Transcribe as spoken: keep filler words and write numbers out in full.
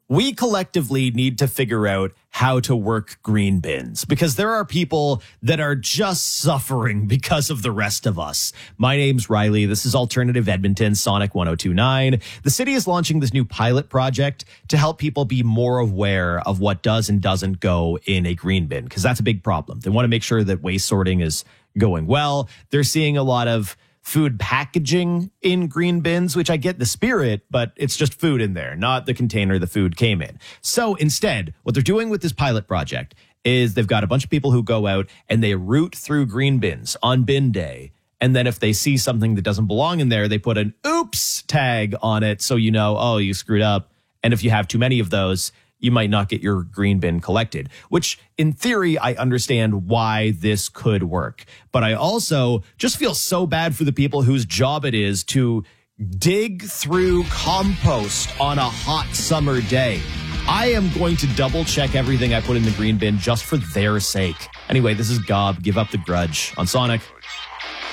we collectively need to figure out how to work green bins because there are people that are just suffering because of the rest of us. My name's Riley. This is Alternative Edmonton, Sonic one oh two point nine. The city is launching this new pilot project to help people be more aware of what does and doesn't go in a green bin because that's a big problem. They want to make sure that waste sorting is going well. They're seeing a lot of food packaging in green bins, which I get the spirit, but it's just food in there, not the container the food came in. So instead, what they're doing with this pilot project is they've got a bunch of people who go out and they root through green bins on bin day. And then if they see something that doesn't belong in there, they put an oops tag on it. So you know, oh, you screwed up. And if you have too many of those, you might not get your green bin collected, which in theory, I understand why this could work. But I also just feel so bad for the people whose job it is to dig through compost on a hot summer day. I am going to double check everything I put in the green bin just for their sake. Anyway, this is Gob. Give up the grudge on Sonic